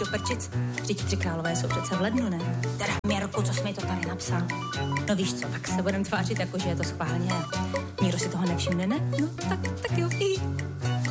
do prčic. Vždyť 3 králové jsou přece v lednu, ne? Teda, Mirku, co jsi mi to tady napsal? No víš co, tak se budem tvářit jako, že je to schválně. Nikdo si toho nevšimne, ne? No, tak jo.